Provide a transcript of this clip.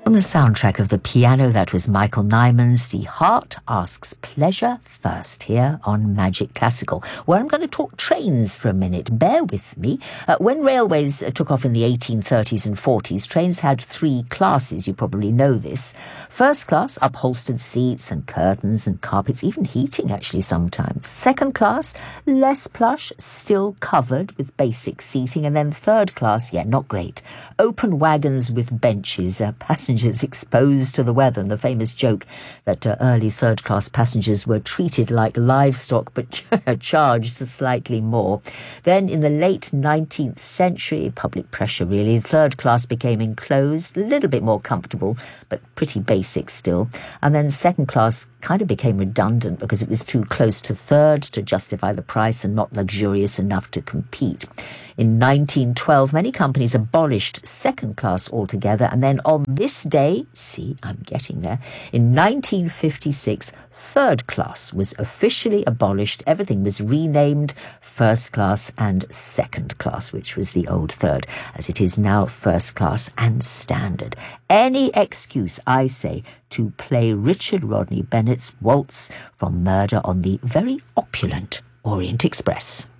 From the soundtrack of The Piano, that was Michael Nyman's The Heart Asks Pleasure First, here on Magic Classical, where I'm going to talk trains for a minute. Bear with me. When railways took off in the 1830s and 40s, trains had three classes. You probably know this. First class, upholstered seats and curtains and carpets, even heating actually sometimes. Second class, less plush, still covered with basic seating. And then third class, not great. Open wagons with benches, passengers exposed to the weather, and the famous joke that early third-class passengers were treated like livestock but charged slightly more. Then in the late 19th century, public pressure really, third class became enclosed, a little bit more comfortable, but pretty basic still. And then second class kind of became redundant because it was too close to third to justify the price and not luxurious enough to compete. In 1912, many companies abolished second class altogether, and then on this day, I'm getting there, in 1956, third class was officially abolished. Everything was renamed first class and second class, which was the old third, as it is now first class and standard. Any excuse, I say, to play Richard Rodney Bennett's waltz from Murder on the very opulent Orient Express.